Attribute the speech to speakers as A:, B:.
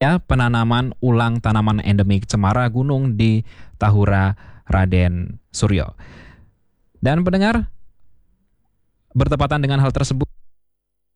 A: penanaman ulang tanaman endemik cemara gunung di Tahura Raden Suryo. Dan pendengar, bertepatan dengan hal tersebut,